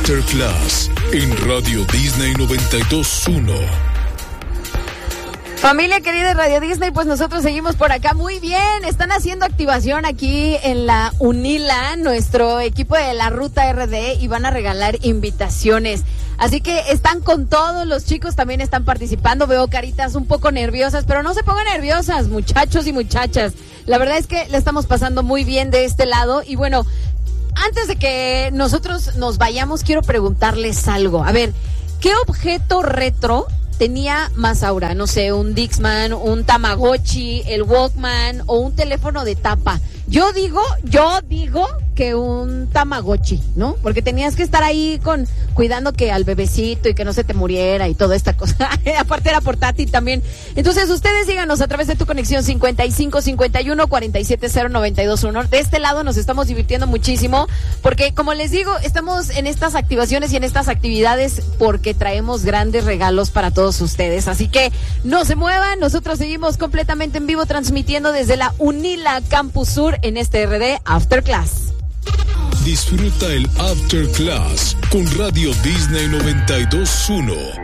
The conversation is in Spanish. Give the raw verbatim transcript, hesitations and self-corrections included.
After Class en Radio Disney noventa y dos punto uno. Familia querida de Radio Disney, pues nosotros seguimos por acá muy bien. Están haciendo activación aquí en la UNILA, nuestro equipo de la Ruta R D, y van a regalar invitaciones. Así que están con todos, los chicos también están participando. Veo caritas un poco nerviosas, pero no se pongan nerviosas, muchachos y muchachas. La verdad es que le estamos pasando muy bien de este lado. Y bueno, antes de que nosotros nos vayamos, quiero preguntarles algo. A ver, ¿qué objeto retro tenía más aura? No sé, un Dixman, un Tamagotchi, el Walkman o un teléfono de tapa. Yo digo, yo digo que un Tamagotchi, ¿no? Porque tenías que estar ahí con cuidando que al bebecito y que no se te muriera y toda esta cosa. Aparte era portátil también. Entonces ustedes díganos a través de tu conexión cincuenta y cinco cincuenta y uno cuarenta y siete cero noventa y dos uno. De este lado nos estamos divirtiendo muchísimo porque, como les digo, estamos en estas activaciones y en estas actividades porque traemos grandes regalos para todos ustedes. Así que no se muevan, nosotros seguimos completamente en vivo transmitiendo desde la UNILA Campus Sur en este R D After Class. Disfruta el After Class con Radio Disney noventa y dos punto uno.